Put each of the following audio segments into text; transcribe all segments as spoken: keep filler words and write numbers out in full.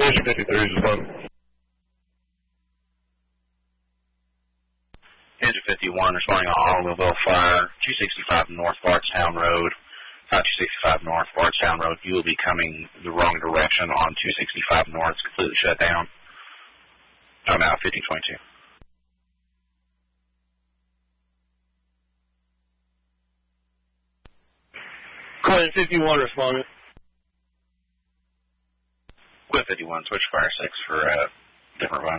Engine fifty-three is responding. Engine fifty-one responding on automobile fire, two sixty-five North Bardstown Road. Uh, two sixty-five North Bardstown Road. You will be coming the wrong direction on two sixty-five North. It's completely shut down. I'm out fifteen twenty-two. Quinn fifty-one responding. Quinn fifty-one, switch fire six for a uh, different run.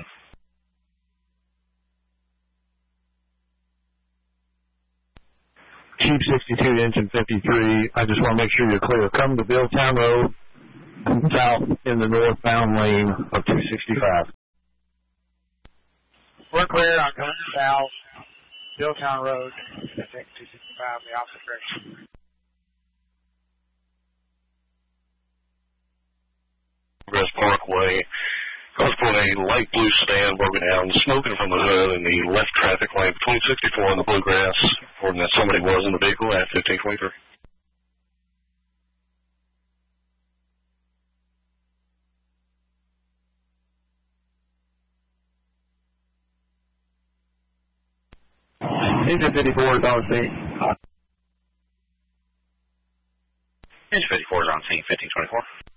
Chief sixty-two, Engine fifty-three. I just want to make sure you're clear. Come to Billtown Road, south in the northbound lane of two sixty-five. We're clear on coming south, Billtown Road, take two sixty-five, the opposite direction. Progress Parkway. Cars put a light blue stand broken down, smoking from the hood in the left traffic lane between sixty-four and the Bluegrass, reporting that somebody was in the vehicle at fifteen twenty-three. Engine fifty-four is on scene. Engine fifty-four is on scene, fifteen twenty-four.